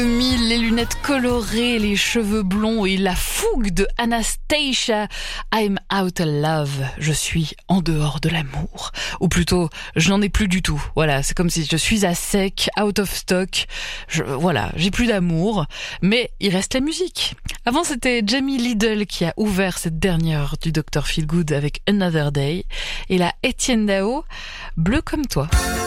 Les lunettes colorées, les cheveux blonds et la fougue de Anastacia. I'm out of love. Je suis en dehors de l'amour. Ou plutôt, je n'en ai plus du tout. Voilà, c'est comme si je suis à sec, out of stock. J'ai plus d'amour. Mais il reste la musique. Avant, c'était Jamie Lidl qui a ouvert cette dernière heure du Dr Feelgood avec Another Day. Et là, Etienne Dao, Bleu comme toi.